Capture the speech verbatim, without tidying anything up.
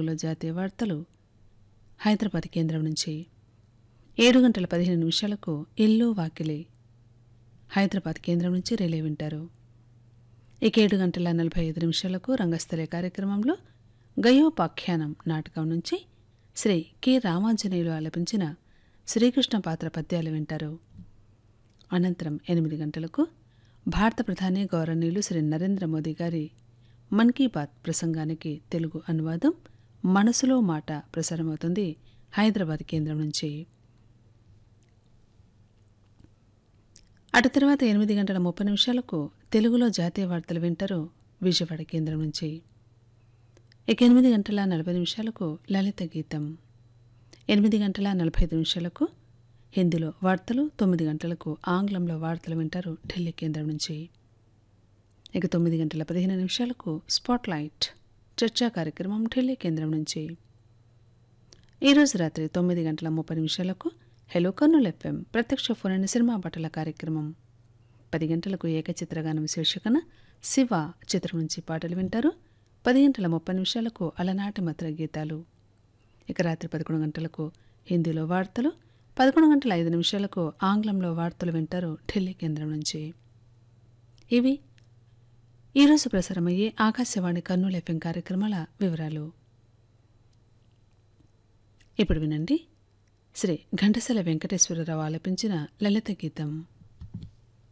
తెలుగులో జాతీయ వార్తలు హైదరాబాద్ కేంద్రం నుంచి. ఏడు గంటల పదిహేను నిమిషాలకు ఇల్లు వాకిలి హైదరాబాద్ కేంద్రం నుంచి రిలే వింటారు. ఇక ఏడు గంటల నలభై ఐదు నిమిషాలకు రంగస్థలే కార్యక్రమంలో గయోపాఖ్యానం నాటకం నుంచి శ్రీ కె రామాంజనేయులు ఆలపించిన శ్రీకృష్ణ పాత్ర పద్యాలు వింటారు. అనంతరం ఎనిమిది గంటలకు భారత ప్రధాని గౌరవనీయులు శ్రీ నరేంద్ర మోదీ గారి మన్ కీ బాత్ ప్రసంగానికి తెలుగు అనువాదం మనసులో మాట ప్రసారమవుతుంది హైదరాబాద్ కేంద్రం నుంచి. అటు తర్వాత ఎనిమిది గంటల ముప్పై నిమిషాలకు తెలుగులో జాతీయ వార్తలు వింటారు విజయవాడ కేంద్రం నుంచి. ఇక ఎనిమిది గంటల నలభై నిమిషాలకు లలిత గీతం, ఎనిమిది గంటల నలభై ఐదు నిమిషాలకు హిందీలో వార్తలు, తొమ్మిది గంటలకు ఆంగ్లంలో వార్తలు వింటారు ఢిల్లీ కేంద్రం నుంచి. ఇక తొమ్మిది గంటల పదిహేను నిమిషాలకు స్పాట్లైట్ చర్చా కార్యక్రమం ఢిల్లీ కేంద్రం నుంచి. ఈరోజు రాత్రి తొమ్మిది గంటల ముప్పై నిమిషాలకు హెలో కర్నూల్ ఎఫ్ఎం ప్రత్యక్ష ఫోన్ సినిమా పాటల కార్యక్రమం. పది గంటలకు ఏకచిత్రగానం శీర్షికన శివ చిత్రం నుంచి పాటలు వింటారు. పది గంటల ముప్పై నిమిషాలకు అలనాటి మధుర గీతాలు. ఇక రాత్రి పదకొండు గంటలకు హిందీలో వార్తలు, పదకొండు గంటల ఐదు నిమిషాలకు ఆంగ్లంలో వార్తలు వింటారు ఢిల్లీ కేంద్రం నుంచి. ఇవి ఈరోజు ప్రసారమయ్యే ఆకాశవాణి కర్నూలు ఎఫ్ఎం కార్యక్రమాల వివరాలు. ఇప్పుడు వినండి శ్రీ ఘంటసాల వెంకటేశ్వరరావు ఆలపించిన లలిత గీతం.